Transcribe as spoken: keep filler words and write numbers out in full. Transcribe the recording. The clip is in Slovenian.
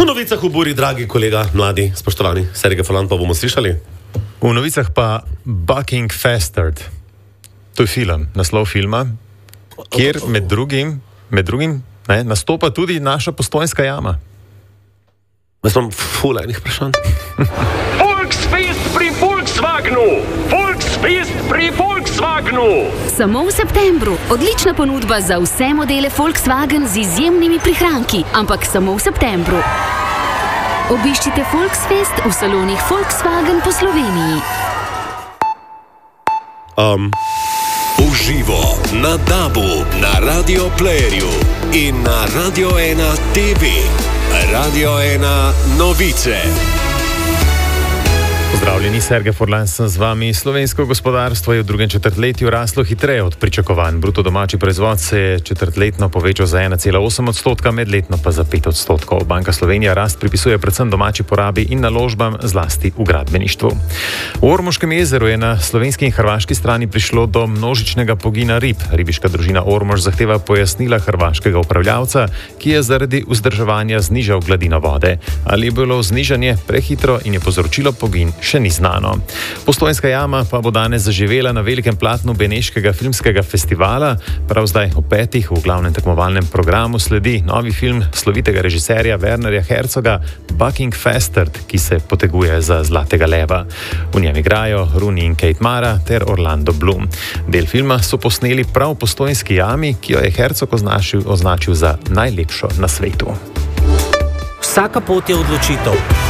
novicah v buri, dragi kolega, mladi, spoštovani Sergej Furlan, pa bomo slišali. V novicah pa Bucking Faster. To je film, naslov filma, kjer med drugim, med drugim ne, nastopa tudi naša Postojnska jama. Jaz imam ful enih vprašanj. Volksfest pri Volkswagenu! Volksfest pri Volkswagenu! Samo v septembru. Odlična ponudba za vse modele Volkswagen z izjemnimi prihranki, ampak samo v septembru. Obiščite Volksfest v salonih Volkswagen po Sloveniji. Um, Uživo na Dabu, na Radio Playerju in na Radio ena T V. Radio ena novice. Pozdravljeni, Sergej Furlan sem z vami. Slovensko gospodarstvo je v drugem četrtletju raslo hitreje od pričakovanj. Bruto domači proizvod se je četrtletno povečal za ena cela osem odstotka, medletno pa za pet odstotkov. Banka Slovenija rast pripisuje predvsem domači porabi in naložbam, zlasti v gradbeništvu. V Ormoškem jezeru je na slovenski in hrvaški strani prišlo do množičnega pogina rib. Ribiška družina Ormož zahteva pojasnila hrvaškega upravljavca, ki je zaradi vzdrževanja znižal gladino vode. Ali je bilo znižanje prehitro in je povzročilo pogin, še ni znano. Postojnska jama pa bo danes zaživela na velikem platnu Beneškega filmskega festivala. Prav zdaj o petih v glavnem tekmovalnem programu sledi novi film slovitega režiserja Wernerja Herzoga Bucking Faster, ki se poteguje za Zlatega leva. V njem igrajo Rooney in Kate Mara ter Orlando Bloom. Del filma so posneli prav v Postojnski jami, ki jo je Herzog označil, označil za najlepšo na svetu. Vsaka pot je odločitev.